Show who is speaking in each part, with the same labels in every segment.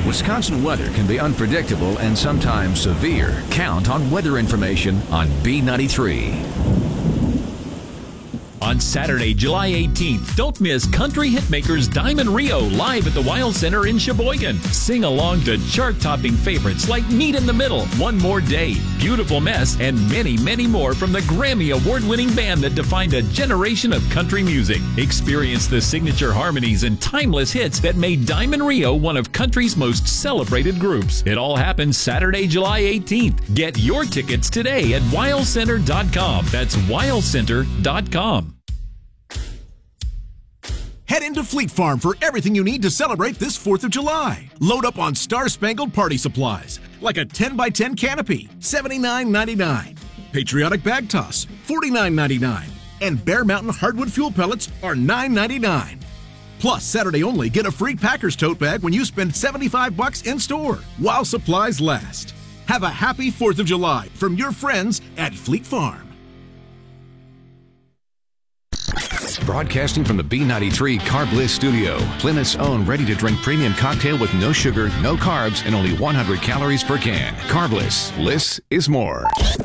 Speaker 1: Wisconsin weather can be unpredictable and sometimes severe. Count on weather information on B93.
Speaker 2: On Saturday, July 18th, don't miss country hitmakers Diamond Rio live at the Wild Center in Sheboygan. Sing along to chart-topping favorites like Meet in the Middle, One More Day, Beautiful Mess, and many, many more from the Grammy Award-winning band that defined a generation of country music. Experience the signature harmonies and timeless hits that made Diamond Rio one of country's most celebrated groups. It all happens Saturday, July 18th. Get your tickets today at wildcenter.com. That's wildcenter.com.
Speaker 3: Head into Fleet Farm for everything you need to celebrate this 4th of July. Load up on star-spangled party supplies, like a 10x10 canopy, $79.99. Patriotic bag toss, $49.99. And Bear Mountain hardwood fuel pellets are $9.99. Plus, Saturday only, get a free Packers tote bag when you spend $75 in-store, while supplies last. Have a happy 4th of July from your friends at Fleet Farm.
Speaker 1: Broadcasting from the B93 Carb Bliss studio, Plymouth's own ready-to-drink premium cocktail with no sugar, no carbs, and only 100 calories per can. Carb Bliss. Bliss is more.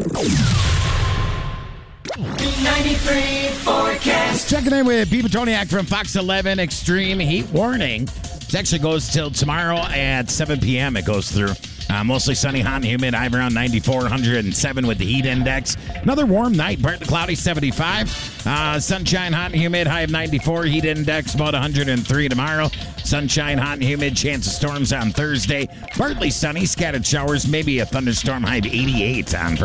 Speaker 4: B93 forecast.
Speaker 5: Checking in with Pete Petoniak from Fox 11. Extreme heat warning. It actually goes till tomorrow at 7 p.m. It goes through. Mostly sunny, hot and humid, high around 94, 107 with the heat index. Another warm night, partly cloudy, 75. Sunshine, hot and humid, high of 94, heat index about 103 tomorrow. Sunshine, hot and humid, chance of storms on Thursday. Partly sunny, scattered showers, maybe a thunderstorm, high of 88 on Friday.